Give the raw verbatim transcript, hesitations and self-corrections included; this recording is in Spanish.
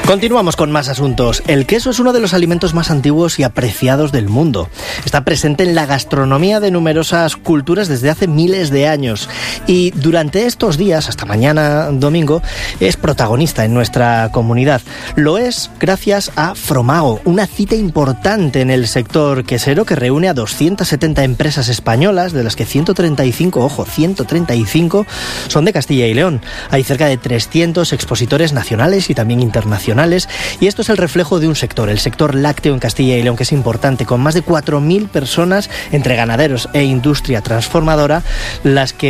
Continuamos con más asuntos. El queso es uno de los alimentos más antiguos y apreciados del mundo. Está presente en la gastronomía de numerosas culturas desde hace miles de años. Y durante estos días, hasta mañana domingo, es protagonista en nuestra comunidad. Lo es gracias a Fromago, una cita importante en el sector quesero que reúne a doscientas setenta empresas españolas, de las que ciento treinta y cinco, ojo, ciento treinta y cinco son de Castilla y León. Hay cerca de trescientos expositores nacionales y también internacionales. Y esto es el reflejo de un sector, el sector lácteo en Castilla y León, que es importante, con más de cuatro mil personas entre ganaderos e industria transformadora, las que